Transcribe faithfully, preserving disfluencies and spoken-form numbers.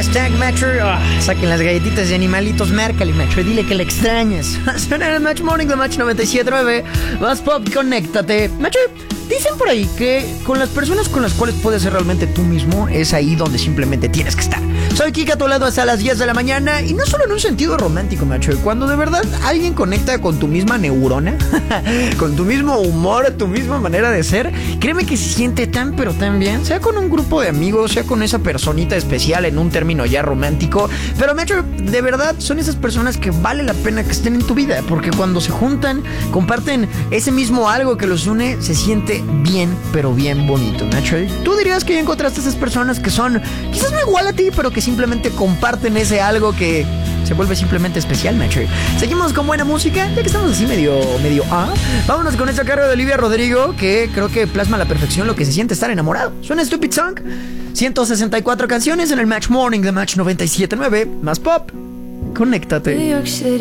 hashtag Metro. Oh, saquen las galletitas de animalitos, márcale, Metro, dile que le extrañas. Suena el Match Morning de Match noventa y siete punto nueve. Más pop, conéctate. Metro, dicen por ahí que con las personas con las cuales puedes ser realmente tú mismo es ahí donde simplemente tienes que estar. Soy Kika a tu lado hasta las diez de la mañana y no solo en un sentido romántico, macho. Cuando de verdad alguien conecta con tu misma neurona, con tu mismo humor, tu misma manera de ser, créeme que se siente tan pero tan bien, sea con un grupo de amigos, sea con esa personita especial en un término ya romántico. Pero macho, de verdad son esas personas que vale la pena que estén en tu vida, porque cuando se juntan, comparten ese mismo algo que los une, se siente bien, pero bien bonito, macho. Tú dirías que ya encontraste esas personas que son quizás no igual a ti, pero que simplemente comparten ese algo que se vuelve simplemente especial, macho. Seguimos con buena música, ya que estamos así medio, medio ah. Vámonos con esta carga de Olivia Rodrigo, que creo que plasma a la perfección lo que se siente estar enamorado. Suena Stupid Song. ciento sesenta y cuatro canciones en el Match Morning de Match noventa y siete punto nueve. Más pop. Conéctate. New York City.